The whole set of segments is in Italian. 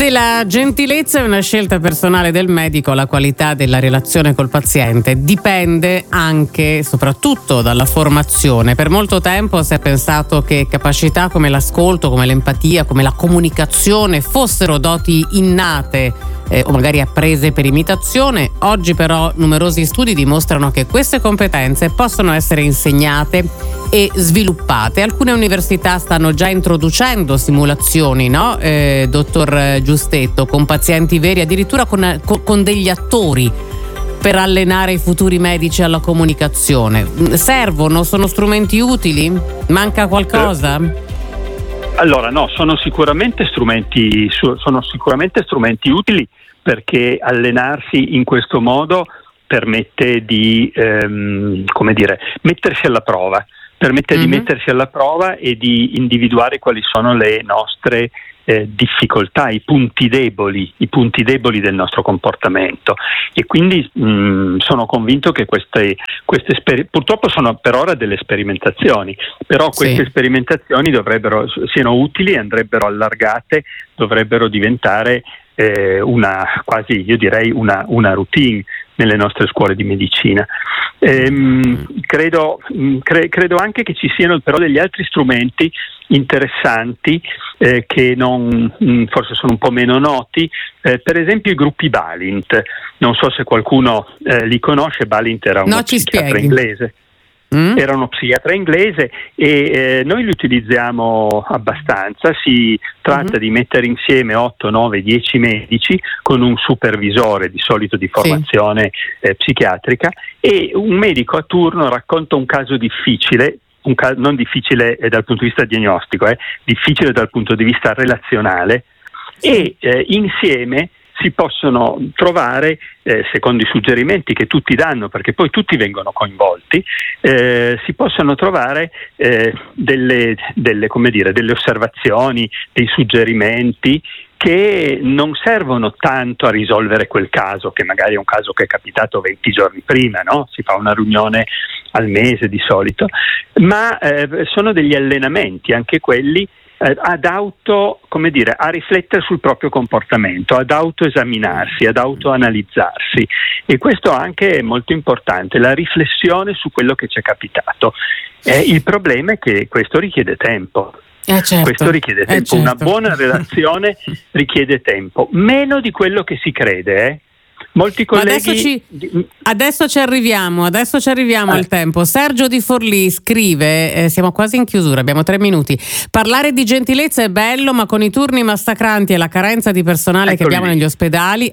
Se la gentilezza è una scelta personale del medico, la qualità della relazione col paziente dipende anche e soprattutto dalla formazione. Per molto tempo si è pensato che capacità come l'ascolto, come l'empatia, come la comunicazione fossero doti innate o magari apprese per imitazione. Oggi però numerosi studi dimostrano che queste competenze possono essere insegnate e sviluppate. Alcune università stanno già introducendo simulazioni, no? Dottor Giustetto, con pazienti veri, addirittura con degli attori per allenare i futuri medici alla comunicazione. Servono? Sono strumenti utili? Manca qualcosa? Allora no, sono sicuramente strumenti utili, perché allenarsi in questo modo permette di mettersi alla prova, di mettersi alla prova e di individuare quali sono le nostre difficoltà, i punti deboli del nostro comportamento, e quindi sono convinto che queste purtroppo sono per ora delle sperimentazioni, però queste sperimentazioni siano utili, andrebbero allargate, dovrebbero diventare quasi, io direi, una routine nelle nostre scuole di medicina. Credo anche che ci siano però degli altri strumenti interessanti che forse sono un po' meno noti, per esempio i gruppi Balint. Non so se qualcuno li conosce. Balint era uno psichiatra inglese. Era uno psichiatra inglese e noi li utilizziamo abbastanza. Si tratta di mettere insieme 8, 9, 10 medici con un supervisore, di solito di formazione psichiatrica, e un medico a turno racconta un caso difficile, non difficile dal punto di vista diagnostico, difficile dal punto di vista relazionale, e insieme si possono trovare, secondo i suggerimenti che tutti danno, perché poi tutti vengono coinvolti, si possono trovare delle osservazioni, dei suggerimenti che non servono tanto a risolvere quel caso, che magari è un caso che è capitato 20 giorni prima, no? Si fa una riunione al mese di solito, ma sono degli allenamenti, anche quelli, a riflettere sul proprio comportamento, ad autoesaminarsi, ad autoanalizzarsi, e questo anche è molto importante, la riflessione su quello che ci è capitato. Il problema è che questo richiede tempo. Questo richiede tempo. Una buona relazione richiede tempo, meno di quello che si crede, Molti colleghi. Adesso ci arriviamo al tempo. Sergio Di Forlì scrive, siamo quasi in chiusura, abbiamo 3 minuti. Parlare di gentilezza è bello, ma con i turni massacranti e la carenza di personale che abbiamo negli ospedali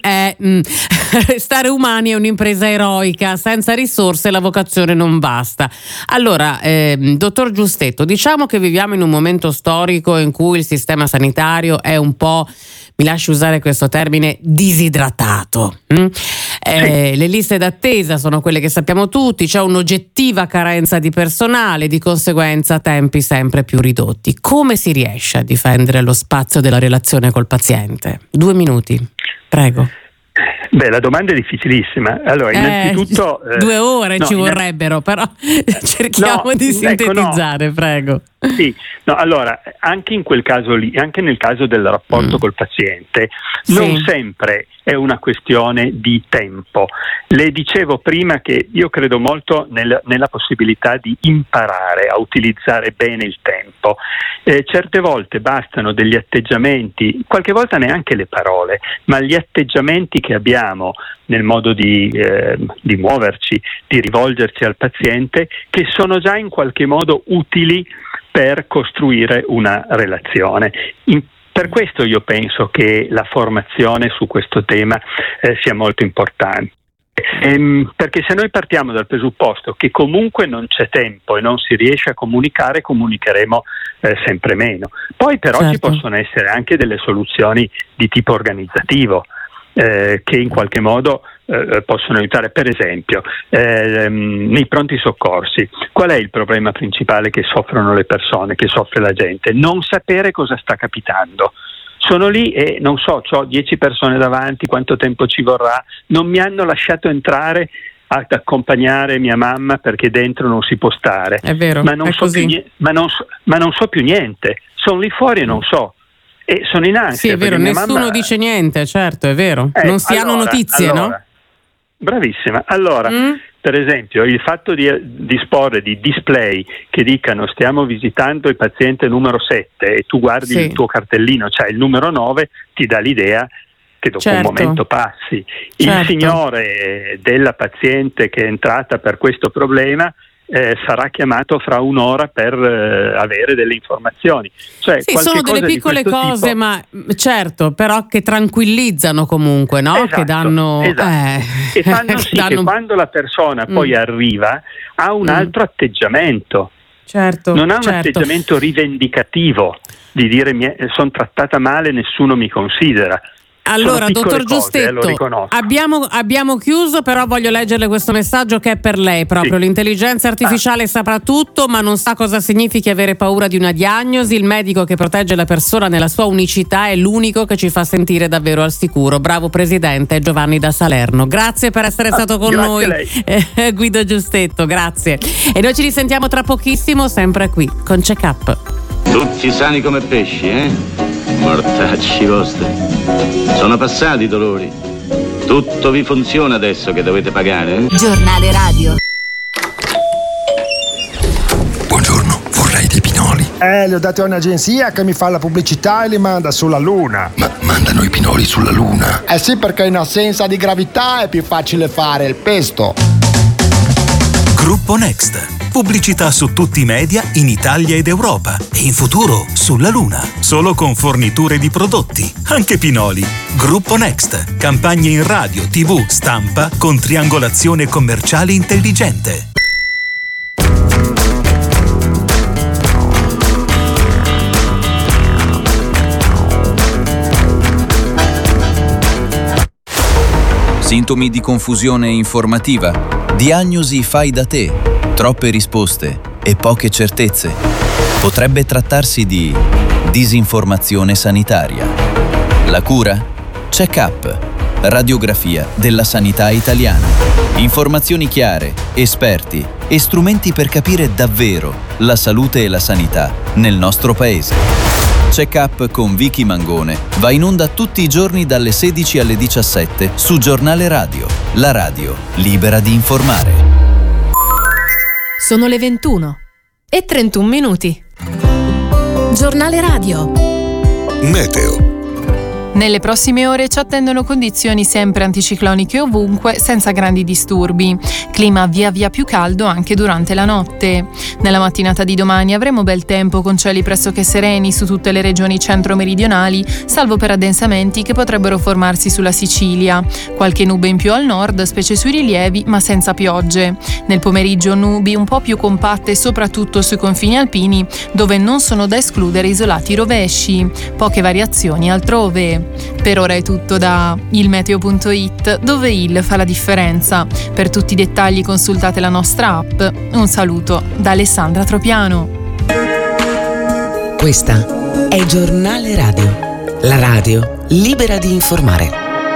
restare umani è un'impresa eroica, senza risorse la vocazione non basta. Allora, dottor Giustetto, diciamo che viviamo in un momento storico in cui il sistema sanitario è un po', mi lasci usare questo termine, disidratato. Le liste d'attesa sono quelle che sappiamo tutti, c'è un'oggettiva carenza di personale, di conseguenza tempi sempre più ridotti. Come si riesce a difendere lo spazio della relazione col paziente? 2 minuti, prego. Beh, la domanda è difficilissima. Allora, innanzitutto 2 ore ci vorrebbero, però cerchiamo di sintetizzare, prego. Sì, allora, anche in quel caso lì, anche nel caso del rapporto col paziente, non sempre è una questione di tempo. Le dicevo prima che io credo molto nella possibilità di imparare a utilizzare bene il tempo. Certe volte bastano degli atteggiamenti, qualche volta neanche le parole, ma gli atteggiamenti che abbiamo nel modo di muoverci, di rivolgerci al paziente, che sono già in qualche modo utili per costruire una relazione. Per questo io penso che la formazione su questo tema sia molto importante. Perché se noi partiamo dal presupposto che comunque non c'è tempo e non si riesce a comunicare, comunicheremo sempre meno. Poi però ci possono essere anche delle soluzioni di tipo organizzativo che in qualche modo possono aiutare. Per esempio, nei pronti soccorsi, qual è il problema principale che soffrono le persone, che soffre la gente? Non sapere cosa sta capitando. Sono lì e non so, ho 10 persone davanti, quanto tempo ci vorrà, non mi hanno lasciato entrare ad accompagnare mia mamma perché dentro non si può stare. È vero, ma non so più niente, sono lì fuori e non so. e sono in ansia. Sì, è vero, nessuno dice niente, certo, è vero. Non si hanno notizie, no? Bravissima. Allora, per esempio, il fatto di disporre di display che dicano stiamo visitando il paziente numero 7 e tu guardi il tuo cartellino, c'è il numero 9, ti dà l'idea che dopo un momento passi. Il signore della paziente che è entrata per questo problema sarà chiamato fra un'ora per avere delle informazioni. Cioè, sono delle piccole cose, tipo, ma certo, però che tranquillizzano comunque, no? Esatto, che danno e fanno sì che quando la persona poi arriva ha un altro atteggiamento. Certo, non ha un atteggiamento rivendicativo di dire sono trattata male, nessuno mi considera. Allora, dottor Giustetto, abbiamo chiuso, però voglio leggerle questo messaggio che è per lei proprio. Sì. L'intelligenza artificiale saprà tutto, ma non sa cosa significhi avere paura di una diagnosi. Il medico che protegge la persona nella sua unicità è l'unico che ci fa sentire davvero al sicuro. Bravo Presidente, Giovanni da Salerno. Grazie per essere stato con noi, Guido Giustetto, grazie. E noi ci risentiamo tra pochissimo, sempre qui, con Check Up. Tutti sani come pesci, Mortacci vostri. Sono passati i dolori. Tutto vi funziona adesso che dovete pagare, Giornale radio. Buongiorno, vorrei dei pinoli. Li ho dati a un'agenzia che mi fa la pubblicità e li manda sulla Luna. Ma mandano i pinoli sulla Luna? Sì, perché in assenza di gravità è più facile fare il pesto. Gruppo Next. Pubblicità su tutti i media in Italia ed Europa e in futuro sulla Luna. Solo con forniture di prodotti, anche pinoli. Gruppo Next. Campagne in radio, TV, stampa con triangolazione commerciale intelligente. Sintomi di confusione informativa. Diagnosi fai da te, troppe risposte e poche certezze. Potrebbe trattarsi di disinformazione sanitaria. La cura? Check Up, radiografia della sanità italiana. Informazioni chiare, esperti e strumenti per capire davvero la salute e la sanità nel nostro paese. Check Up con Vicky Mangone va in onda tutti i giorni dalle 16 alle 17 su Giornale Radio, la radio libera di informare. Sono le 21:31. Giornale radio. Meteo. Nelle prossime ore ci attendono condizioni sempre anticicloniche ovunque, senza grandi disturbi. Clima via via più caldo anche durante la notte. Nella mattinata di domani avremo bel tempo con cieli pressoché sereni su tutte le regioni centro-meridionali, salvo per addensamenti che potrebbero formarsi sulla Sicilia. Qualche nube in più al nord, specie sui rilievi, ma senza piogge. Nel pomeriggio nubi un po' più compatte soprattutto sui confini alpini, dove non sono da escludere isolati rovesci. Poche variazioni altrove. Per ora è tutto da ilmeteo.it, dove il fa la differenza. Per tutti i dettagli consultate la nostra app. Un saluto da Alessandra Tropiano. Questa è Giornale Radio, la radio libera di informare.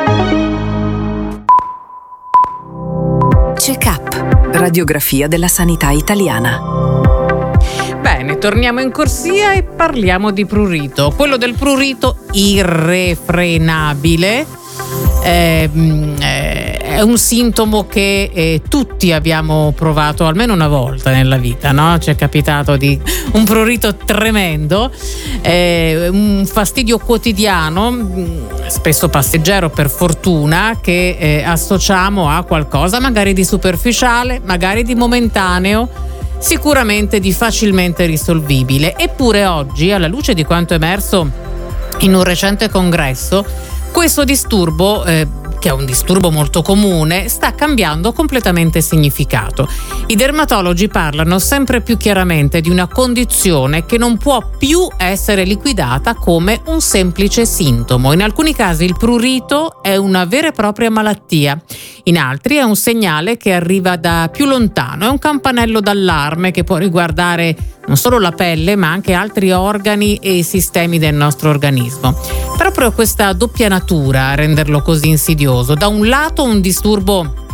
Check Up, radiografia della sanità italiana. Bene, torniamo in corsia e parliamo di prurito. Quello del prurito irrefrenabile è un sintomo che tutti abbiamo provato almeno una volta nella vita, no? Ci è capitato di un prurito tremendo, un fastidio quotidiano, spesso passeggero per fortuna, che associamo a qualcosa magari di superficiale, magari di momentaneo, sicuramente di facilmente risolvibile. Eppure oggi, alla luce di quanto emerso in un recente congresso, questo disturbo, che è un disturbo molto comune, sta cambiando completamente significato. I dermatologi parlano sempre più chiaramente di una condizione che non può più essere liquidata come un semplice sintomo. In alcuni casi il prurito è una vera e propria malattia, in altri è un segnale che arriva da più lontano, è un campanello d'allarme che può riguardare non solo la pelle ma anche altri organi e sistemi del nostro organismo. Proprio questa doppia natura a renderlo così insidioso: da un lato un disturbo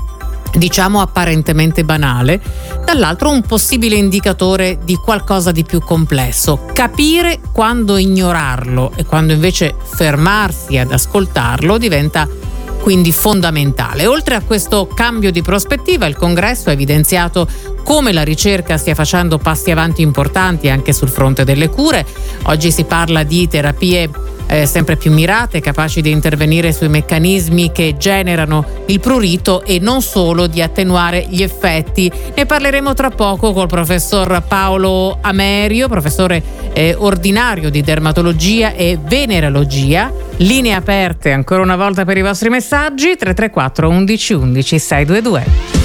diciamo apparentemente banale, dall'altro un possibile indicatore di qualcosa di più complesso. Capire quando ignorarlo e quando invece fermarsi ad ascoltarlo diventa quindi fondamentale. Oltre a questo cambio di prospettiva, il Congresso ha evidenziato come la ricerca stia facendo passi avanti importanti anche sul fronte delle cure. Oggi si parla di terapie sempre più mirate, capaci di intervenire sui meccanismi che generano il prurito e non solo di attenuare gli effetti. Ne parleremo tra poco col professor Paolo Amerio, professore ordinario di dermatologia e venerologia. Linee aperte ancora una volta per i vostri messaggi, 334 11 11 622.